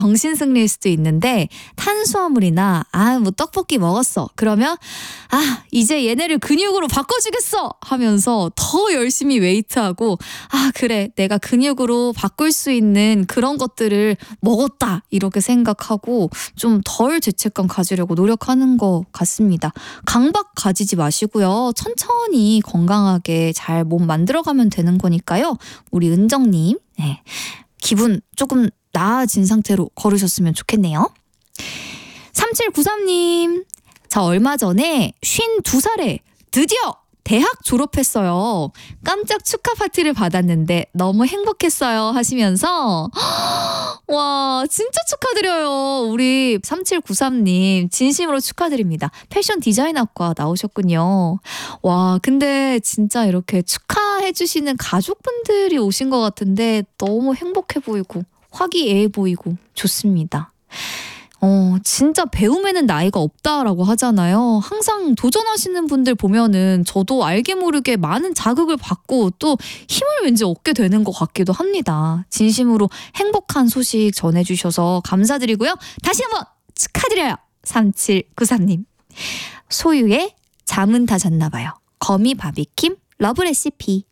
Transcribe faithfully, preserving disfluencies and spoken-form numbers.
정신승리일 수도 있는데 탄수화물이나 아 뭐 떡볶이 먹었어. 그러면 아 이제 얘네를 근육으로 바꿔주겠어 하면서 더 열심히 웨이트하고 아 그래 내가 근육으로 바꿀 수 있는 그런 것들을 먹었다 이렇게 생각하고 좀 덜 죄책감 가지려고 노력하는 것 같습니다. 강박 가지지 마시고요. 천천히 건강하게 잘 몸 만들어가면 되는 거니까요. 우리 은정님 네. 기분 조금 나아진 상태로 걸으셨으면 좋겠네요. 삼칠구삼 님, 저 얼마 전에 쉰두 살에 드디어 대학 졸업했어요. 깜짝 축하 파티를 받았는데 너무 행복했어요 하시면서 와 진짜 축하드려요. 우리 삼칠구삼 님 진심으로 축하드립니다. 패션 디자인학과 나오셨군요. 와 근데 진짜 이렇게 축하해 주시는 가족분들이 오신 것 같은데 너무 행복해 보이고 화기애애 보이고 좋습니다. 어, 진짜 배움에는 나이가 없다라고 하잖아요. 항상 도전하시는 분들 보면은 저도 알게 모르게 많은 자극을 받고 또 힘을 왠지 얻게 되는 것 같기도 합니다. 진심으로 행복한 소식 전해주셔서 감사드리고요. 다시 한번 축하드려요. 삼칠구삼 님. 소유의 잠은 다 잤나 봐요. 거미 바비킴 러브 레시피.